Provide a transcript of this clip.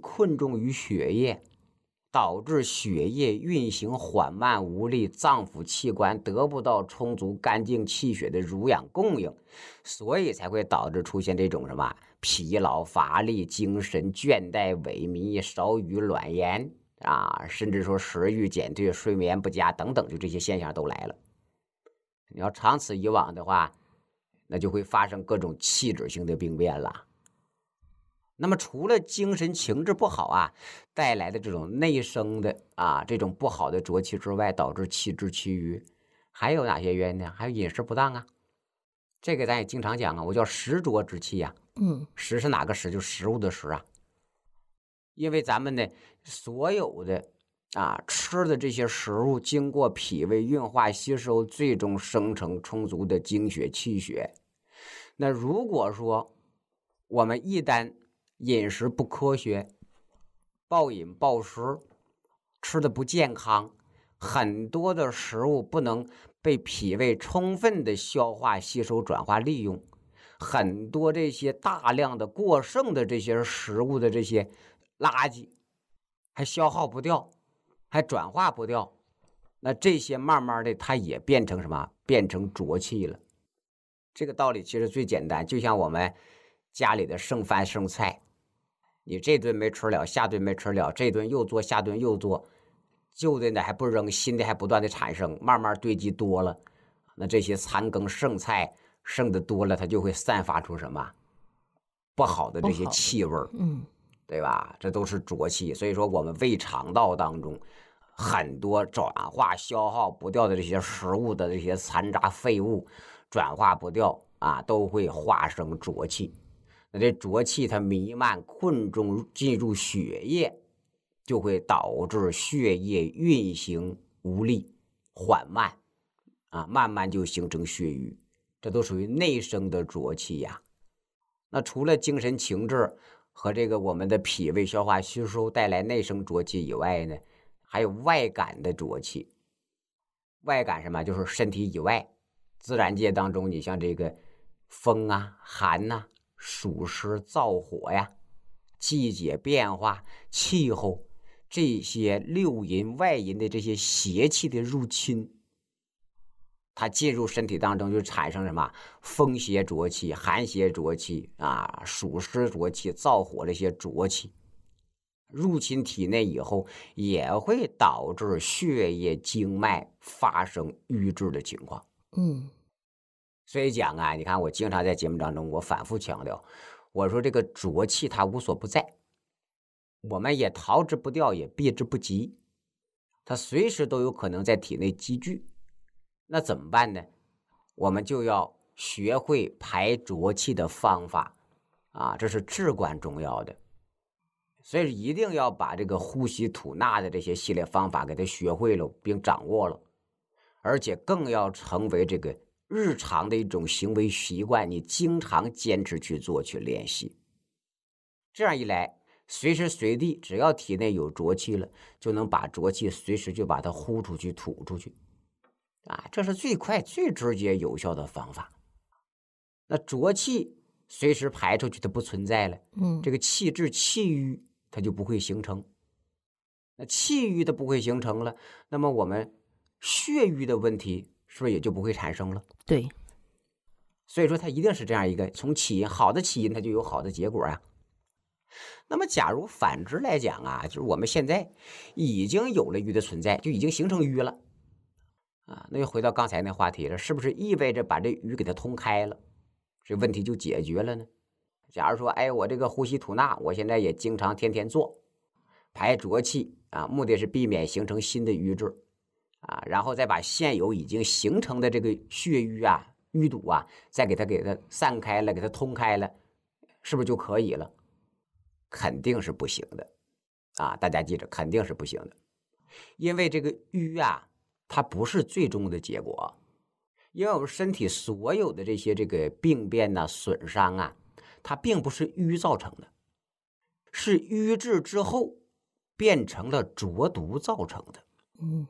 困重于血液，导致血液运行缓慢无力，脏腑器官得不到充足干净气血的濡养供应，所以才会导致出现这种什么疲劳乏力、精神倦怠、萎靡、少语卵言甚至说食欲减退、睡眠不佳等等，就这些现象都来了。你要长此以往的话，那就会发生各种器质性的病变了。那么除了精神情志不好带来的这种内生的这种不好的浊气之外，导致气滞气郁，还有哪些原因呢？还有饮食不当这个咱也经常讲我叫食浊之气食是哪个食？就食物的食因为咱们呢所有的吃的这些食物经过脾胃运化吸收，最终生成充足的精血气血。那如果说我们一旦饮食不科学，暴饮暴食，吃的不健康，很多的食物不能被脾胃充分的消化吸收转化利用，很多这些大量的过剩的这些食物的这些垃圾还消耗不掉，还转化不掉，那这些慢慢的它也变成什么？变成浊气了。这个道理其实最简单，就像我们家里的剩饭剩菜，你这顿没吃了，下顿没吃了，这顿又做，下顿又做，旧的呢还不扔，新的还不断的产生，慢慢堆积多了，那这些残羹剩菜剩的多了，它就会散发出什么不好的这些气味，对吧？这都是浊气。所以说我们胃肠道当中很多转化消耗不掉的这些食物的这些残渣废物转化不掉都会化生浊气。那这浊气它弥漫困重进入血液，就会导致血液运行无力缓慢慢慢就形成血瘀，这都属于内生的浊气那除了精神情志和这个我们的脾胃消化吸收带来内生浊气以外呢，还有外感的浊气。外感什么？就是身体以外，自然界当中，你像这个风寒暑湿燥火季节变化、气候，这些六淫外淫的这些邪气的入侵，它进入身体当中就产生什么风邪浊气、寒邪浊气暑湿浊气、燥火这些浊气入侵体内以后，也会导致血液经脉发生瘀滞的情况。所以讲你看我经常在节目当中我反复强调，我说这个浊气它无所不在，我们也逃之不掉，也避之不及，它随时都有可能在体内积聚。那怎么办呢？我们就要学会排浊气的方法这是至关重要的。所以一定要把这个呼吸吐纳的这些系列方法给它学会了并掌握了，而且更要成为这个日常的一种行为习惯，你经常坚持去做去练习。这样一来，随时随地只要体内有浊气了，就能把浊气随时就把它呼出去吐出去这是最快最直接有效的方法。那浊气随时排出去它不存在了这个气滞气瘀它就不会形成，那气瘀它不会形成了，那么我们血瘀的问题是不是也就不会产生了？ 对， 所以说它一定是这样一个从起因，好的起因它就有好的结果那么假如反之来讲就是我们现在已经有了瘀的存在，就已经形成瘀了那就回到刚才那话题了，是不是意味着把这瘀给它通开了，这问题就解决了呢？假如说我这个呼吸吐纳我现在也经常天天做，排浊气目的是避免形成新的瘀滞然后再把现有已经形成的这个血瘀淤堵再给它散开了，给它通开了，是不是就可以了？肯定是不行的大家记着，肯定是不行的。因为这个瘀它不是最终的结果，因为我们身体所有的这些这个病变损伤它并不是瘀造成的，是瘀滞之后变成了浊毒造成的